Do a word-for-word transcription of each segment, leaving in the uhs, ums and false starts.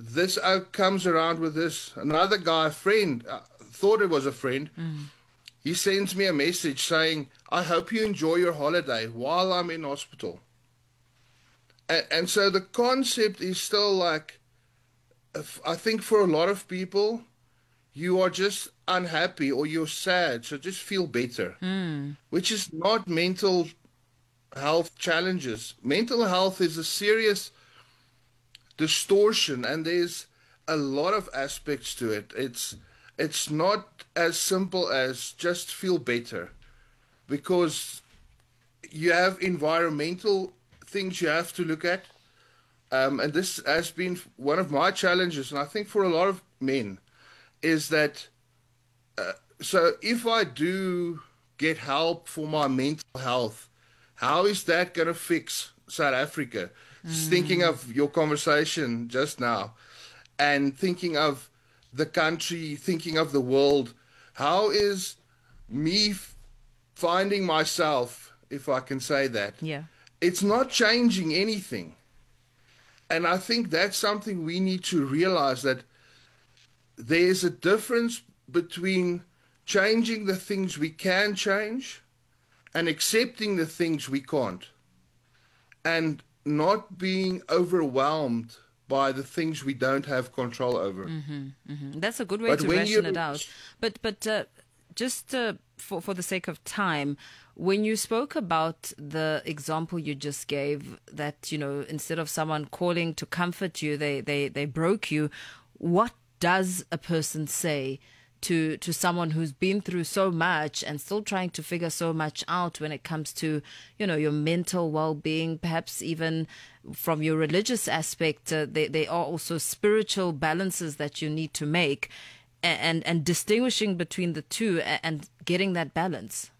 this uh, comes around with this. Another guy, a friend, uh, thought it was a friend. Mm. He sends me a message saying, I hope you enjoy your holiday while I'm in hospital. And, and so the concept is still like, I think for a lot of people, you are just unhappy or you're sad, so just feel better, Mm. which is not mental health challenges. Mental health is a serious distortion, and there's a lot of aspects to it. It's it's not as simple as just feel better, because you have environmental things you have to look at, um, and this has been one of my challenges, and I think for a lot of men, is that uh, so if I do get help for my mental health, how is that going to fix South Africa? Just thinking of your conversation just now, and thinking of the country, thinking of the world, how is me f- finding myself, if I can say that? Yeah. It's not changing anything. And I think that's something we need to realize, that there's a difference between changing the things we can change and accepting the things we can't, and not being overwhelmed by the things we don't have control over. Mm-hmm, mm-hmm. That's a good way But to when ration you it out. But but uh, just uh, for for the sake of time, when you spoke about the example you just gave, that you know instead of someone calling to comfort you, they they they broke you. What does a person say to to someone who's been through so much and still trying to figure so much out when it comes to, you know, your mental well-being, perhaps even from your religious aspect? Uh, they, they are also spiritual balances that you need to make, and, and, and distinguishing between the two and, and getting that balance.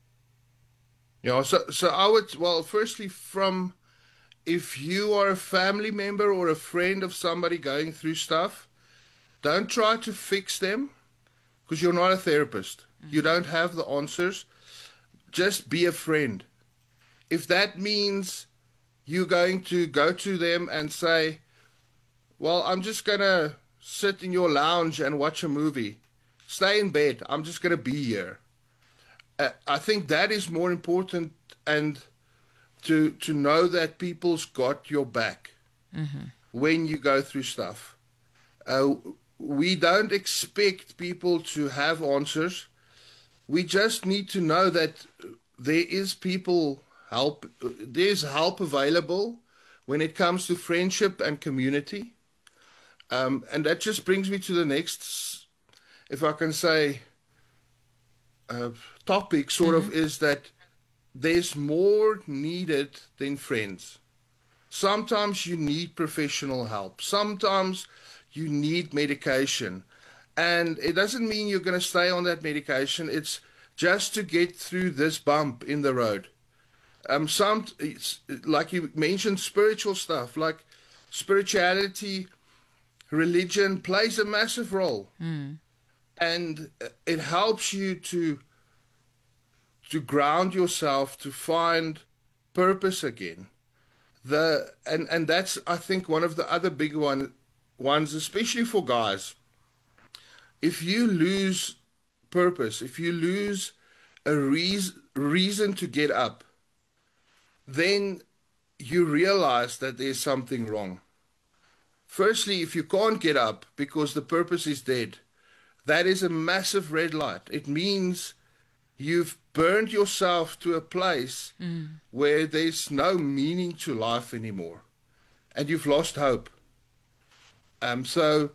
Yeah, so so I would, well, firstly, from if you are a family member or a friend of somebody going through stuff, don't try to fix them, because you're not a therapist. You don't have the answers. Just be a friend. If that means you're going to go to them and say, well, I'm just going to sit in your lounge and watch a movie. Stay in bed. I'm just going to be here. Uh, I think that is more important, and to to know that people's got your back when you go through stuff. Uh, we don't expect people to have answers. We just need to know that there is people help. There's help available when it comes to friendship and community. Um, and that just brings me to the next, if I can say, uh, topic, sort of, is that there's more needed than friends. Sometimes you need professional help. Sometimes you need medication. And it doesn't mean you're going to stay on that medication. It's just to get through this bump in the road. Um, some, it's, like you mentioned, spiritual stuff, like spirituality, religion plays a massive role. And it helps you to to ground yourself, to find purpose again. The and and that's, I think, one of the other big one ones, especially for guys. If you lose purpose, if you lose a reason reason to get up, then you realize that there's something wrong. Firstly, if you can't get up because the purpose is dead, that is a massive red light. It means you've burned yourself to a place where there's no meaning to life anymore, and you've lost hope. Um, so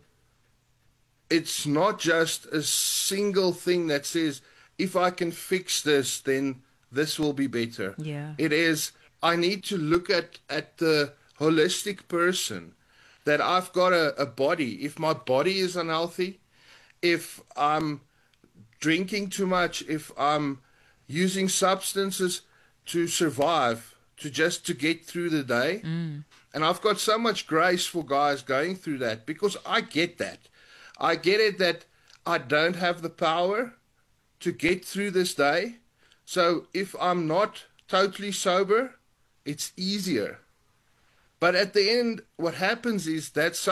it's not just a single thing that says, if I can fix this, then this will be better. Yeah. It is, I need to look at, at the holistic person, that I've got a, a body. If my body is unhealthy, if I'm drinking too much, if I'm using substances to survive, to just to get through the day. Mm. And I've got so much grace for guys going through that, because I get that. I get it that I don't have the power to get through this day. So if I'm not totally sober, it's easier. But at the end, what happens is that